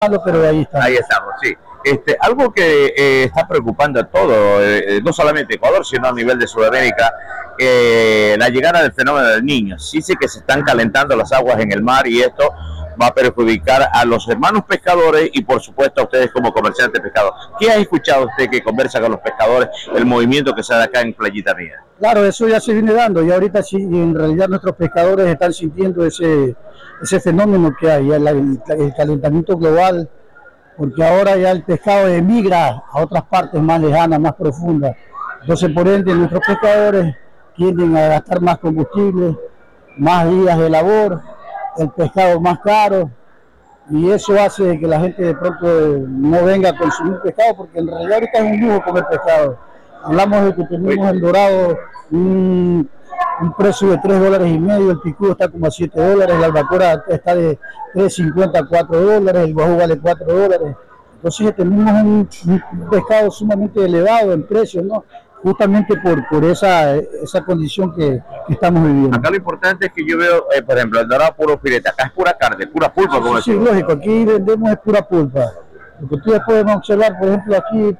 pero ahí está. Ahí estamos, sí. Algo que está preocupando a todo, no solamente Ecuador, sino a nivel de Sudamérica, la llegada del fenómeno del Niño. Sí, sí que se están calentando las aguas en el mar y esto va a perjudicar a los hermanos pescadores y por supuesto a ustedes como comerciantes de pescado. ¿Qué ha escuchado usted que conversa con los pescadores, el movimiento que se da acá en Playita Mía? Claro, eso ya se viene dando y ahorita sí, en realidad nuestros pescadores están sintiendo ese fenómeno que hay, el calentamiento global, porque ahora ya el pescado emigra a otras partes más lejanas, más profundas. Entonces, por ende, nuestros pescadores tienden a gastar más combustible, más días de labor, el pescado más caro, y eso hace que la gente de pronto no venga a consumir pescado, porque en realidad ahorita es un lujo comer pescado. Hablamos de que tenemos el dorado un precio de $3.50, el picudo está como a $7, la albacora está de $3.50 a $4, el guajú vale $4. Entonces tenemos un pescado sumamente elevado en precio, ¿no? Justamente por esa condición que estamos viviendo. Acá lo importante es que yo veo, por ejemplo, el dorado puro filete, acá es pura carne, pura pulpa. Sí, sí, lógico, aquí vendemos es pura pulpa. Lo que ustedes pueden observar, por ejemplo, aquí,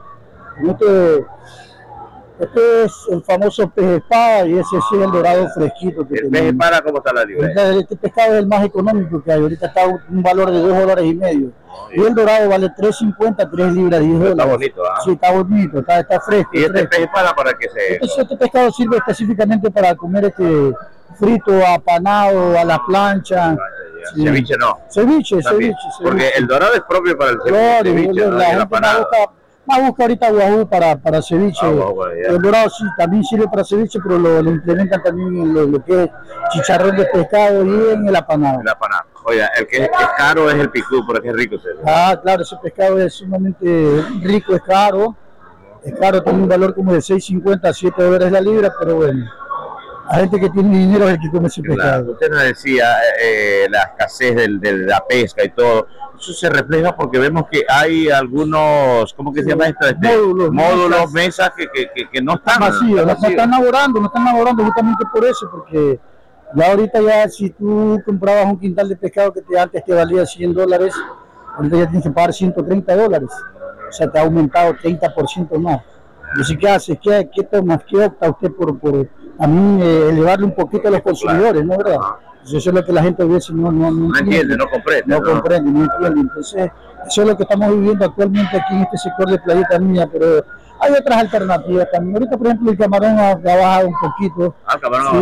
este es el famoso pez espada y ese sí es el dorado fresquito. ¿El pez espada cómo está la libra? Este pescado es el más económico que hay, ahorita está un valor de $2.50. Y el dorado vale $3.50, 3 libras, $10. Está bonito, ¿ah? Sí, está bonito, está fresco. ¿Y este pez espada para qué se...? Este pescado sirve específicamente para comer frito, apanado, a la plancha. Sí. Ceviche no. Ceviche. Porque el dorado es propio para el ceviche. Claro, la gente más busca ahorita guajú para ceviche. El dorado sí, también sirve para ceviche, pero lo implementan también en lo que es chicharrón de pescado y en el apanado. Oiga, el que es caro es el picudo, porque es rico. Claro, ese pescado es sumamente rico, es caro, tiene un valor como de $6.50 a $7 la libra, pero bueno, la gente que tiene dinero es el que come ese pescado. Usted nos decía la escasez de la pesca y todo, eso se refleja porque vemos que hay algunos, ¿cómo que se llama esto? Módulos, mesas que no están vacíos, no están laborando justamente por eso, porque ya ahorita si tú comprabas un quintal de pescado que antes te valía $100, ahorita ya tienes que pagar $130, o sea, te ha aumentado 30% más. Entonces, ¿qué haces? ¿Qué tomas? ¿Qué opta usted por también elevarle un poquito a los consumidores, ¿no, verdad? Entonces, eso es lo que la gente a veces no entiende, no entiende. Entonces, eso es lo que estamos viviendo actualmente aquí en este sector de Playita Mía, pero hay otras alternativas también. Ahorita, por ejemplo, el camarón ha bajado un poquito. El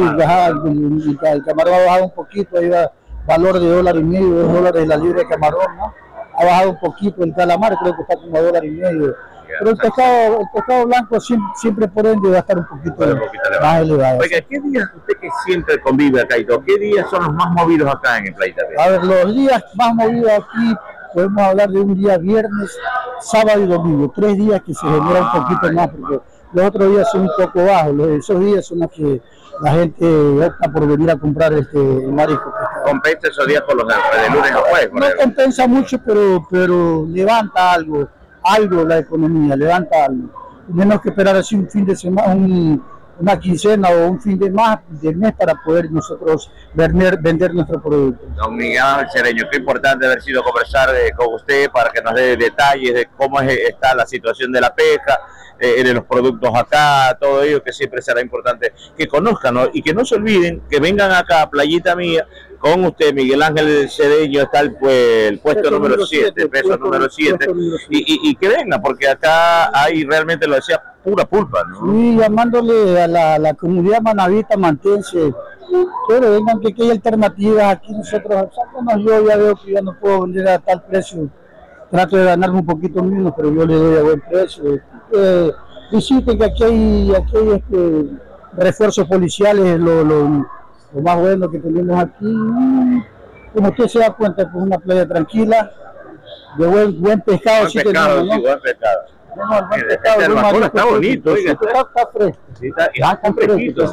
camarón ha bajado un poquito, ahí va valor de $1.50, $2 la libra de camarón, ¿no? Ha bajado un poquito el calamar, creo que está como a $1.50. Pero el pescado blanco siempre por ende va a estar un poquito más elevado. Oiga, ¿qué días usted que siempre convive acá y todo? ¿Qué días son los más movidos acá en el Playita Mía? A ver, los días más movidos aquí, podemos hablar de un día viernes, sábado y domingo, 3 días que se genera un poquito más, porque los otros días son un poco bajos, esos días son los que la gente opta por venir a comprar marisco. ¿Compensa esos días por los de lunes a jueves? No compensa mucho, pero levanta algo la economía, levanta algo. Tenemos que esperar así un fin de semana, una quincena o un fin de mes para poder nosotros vender nuestro producto. Don Miguel Ángel Cereño, qué importante haber sido conversar con usted para que nos dé detalles de cómo está la situación de la pesca, de los productos acá, todo ello que siempre será importante que conozcan, ¿no? Y que no se olviden que vengan acá a Playita Mía con usted, Miguel Ángel Cedeño, está el puesto número 7, peso número 7, y que venga, porque acá hay realmente, lo decía, pura pulpa, ¿no? Sí, llamándole a la comunidad manavita mantense, pero vengan que hay alternativas aquí nosotros, yo ya veo que ya no puedo vender a tal precio, trato de ganarme un poquito menos, pero yo le doy a buen precio. Visiten que aquí hay refuerzos policiales, lo más bueno que tenemos aquí. Como usted se da cuenta, pues una playa tranquila, de buen pescado. Buen pescado. Buen pescado. El bacón está bonito, oiga. Está fresco. Está fresquito.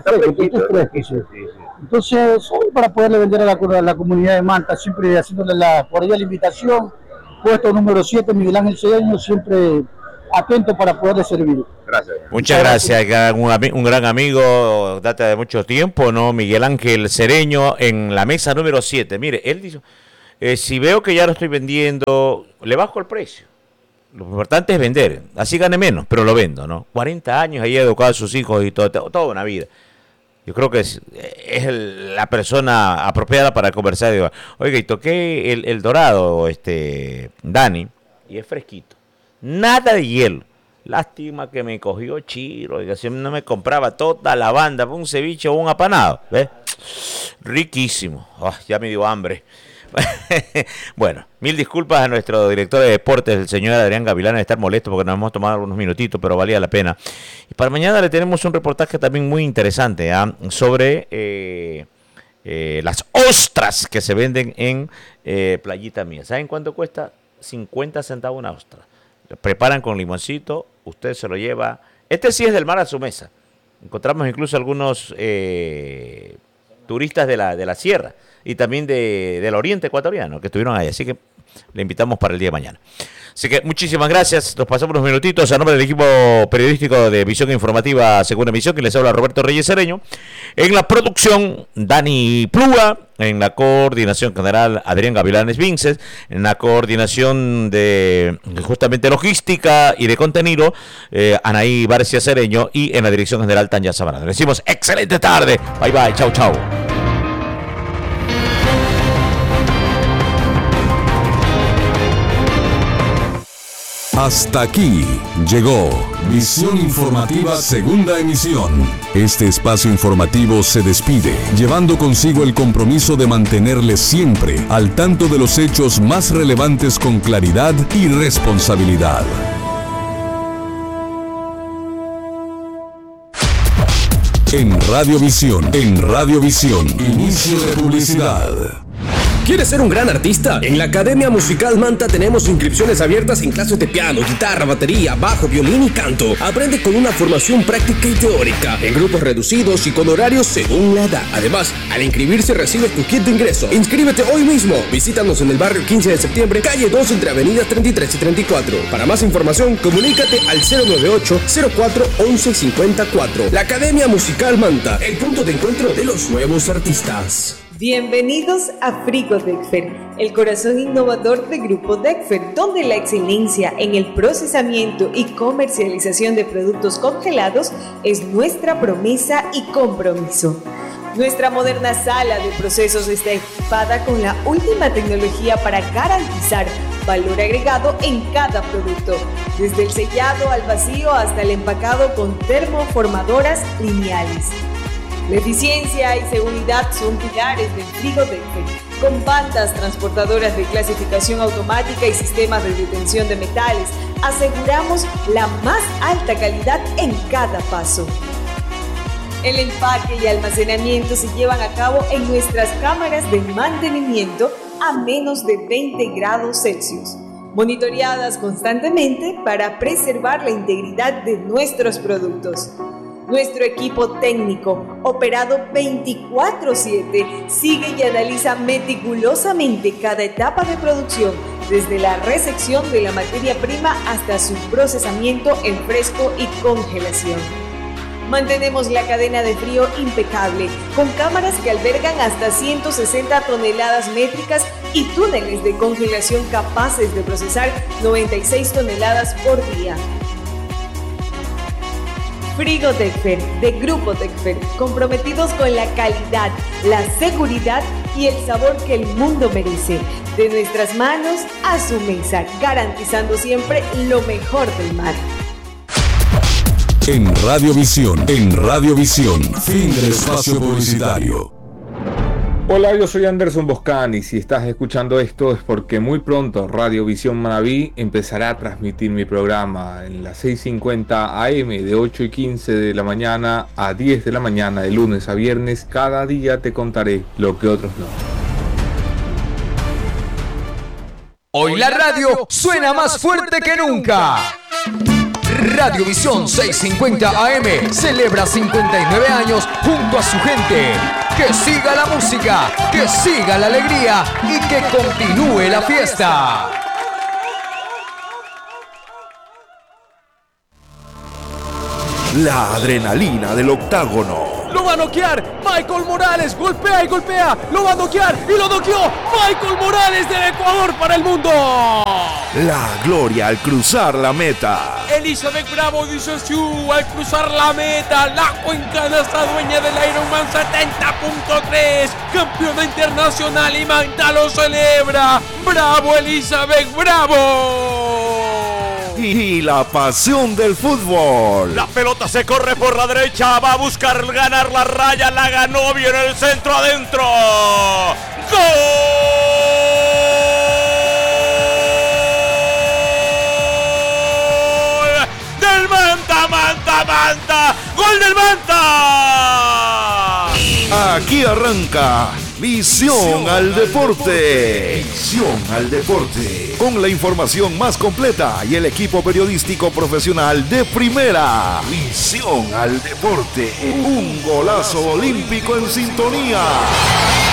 Entonces, para poderle vender a la comunidad de Manta, siempre haciéndole por ella la invitación, puesto número 7, Miguel Ángel Cedeño, siempre atento para poderle servir. Gracias. Muchas gracias, un gran amigo, data de mucho tiempo, ¿no? Miguel Ángel Cedeño en la mesa número 7. Mire, él dice, Si veo que ya lo estoy vendiendo, le bajo el precio. Lo importante es vender, así gane menos, pero lo vendo, ¿no? 40 años ahí educado a sus hijos y toda una vida. Yo creo que es la persona apropiada para conversar. Oiga, y toqué el dorado, Dani, y es fresquito. Nada de hielo. Lástima que me cogió Chiro, oiga, si no me compraba toda la banda, un ceviche o un apanado, ¿ves? Riquísimo. Oh, ya me dio hambre. Bueno, mil disculpas a nuestro director de deportes, el señor Adrián Gavilán, de estar molesto porque nos hemos tomado algunos minutitos, pero valía la pena. Y para mañana le tenemos un reportaje también muy interesante sobre las ostras que se venden en Playita Mía. ¿Saben cuánto cuesta? 50 centavos una ostra. Lo preparan con limoncito, usted se lo lleva. Este sí es del mar a su mesa. Encontramos incluso algunos turistas de la sierra y también del oriente ecuatoriano que estuvieron ahí, así que le invitamos para el día de mañana. Así que muchísimas gracias, nos pasamos unos minutitos a nombre del equipo periodístico de Visión Informativa Segunda Emisión, que les habla Roberto Reyes Cereño, en la producción Dani Plúa, en la coordinación general Adrián Gavilanes Vinces, en la coordinación de justamente logística y de contenido Anaí Barcia Cereño, y en la dirección general Tanya Zambrano. Les decimos excelente tarde, bye bye, chau chau. Hasta aquí llegó Visión Informativa Segunda Emisión. Este espacio informativo se despide, llevando consigo el compromiso de mantenerles siempre al tanto de los hechos más relevantes con claridad y responsabilidad. En Radiovisión, inicio de publicidad. ¿Quieres ser un gran artista? En la Academia Musical Manta tenemos inscripciones abiertas en clases de piano, guitarra, batería, bajo, violín y canto. Aprende con una formación práctica y teórica, en grupos reducidos y con horarios según la edad. Además, al inscribirse recibes tu kit de ingreso. Inscríbete hoy mismo. Visítanos en el barrio 15 de septiembre, calle 2, entre avenidas 33 y 34. Para más información, comunícate al 098-04-1154. La Academia Musical Manta, el punto de encuentro de los nuevos artistas. Bienvenidos a Frigo Dexfer, el corazón innovador de Grupo Dexfer, donde la excelencia en el procesamiento y comercialización de productos congelados es nuestra promesa y compromiso. Nuestra moderna sala de procesos está equipada con la última tecnología para garantizar valor agregado en cada producto, desde el sellado al vacío hasta el empacado con termoformadoras lineales. La eficiencia y seguridad son pilares del Frigo Dexfer, con bandas transportadoras de clasificación automática y sistemas de detención de metales. Aseguramos la más alta calidad en cada paso. El empaque y almacenamiento se llevan a cabo en nuestras cámaras de mantenimiento a menos de 20 grados Celsius, monitoreadas constantemente para preservar la integridad de nuestros productos. Nuestro equipo técnico, operado 24/7, sigue y analiza meticulosamente cada etapa de producción, desde la recepción de la materia prima hasta su procesamiento en fresco y congelación. Mantenemos la cadena de frío impecable, con cámaras que albergan hasta 160 toneladas métricas y túneles de congelación capaces de procesar 96 toneladas por día. Frigo Dexfer, de Grupo Dexfer, comprometidos con la calidad, la seguridad y el sabor que el mundo merece. De nuestras manos a su mesa, garantizando siempre lo mejor del mar. En Radiovisión, fin del espacio publicitario. Hola, yo soy Anderson Boscan y si estás escuchando esto es porque muy pronto Radiovisión Manaví empezará a transmitir mi programa en las 6:50 AM de 8:15 de la mañana a 10 de la mañana de lunes a viernes. Cada día te contaré lo que otros no. Hoy la radio suena más fuerte que nunca. Radiovisión 650 AM celebra 59 años junto a su gente. Que siga la música, que siga la alegría y que continúe la fiesta. La adrenalina del octágono. lo va a noquear. Michael Morales golpea y golpea, lo va a noquear y lo noqueó. Michael Morales del Ecuador para el mundo. La gloria al cruzar la meta. Elizabeth Bravo dice sí, al cruzar la meta. La cuencana está dueña del Ironman 70.3, campeona internacional, y Magda lo celebra. ¡Bravo, Elizabeth, bravo! Y la pasión del fútbol. La pelota se corre por la derecha, va a buscar ganar la raya, la ganó, viene el centro adentro. ¡Gol! ¡Del Manta, Manta, Manta! ¡Gol del Manta! Aquí arranca Visión al Deporte. Visión al Deporte. Con la información más completa y el equipo periodístico profesional de primera. Visión al Deporte. Un golazo olímpico en sintonía.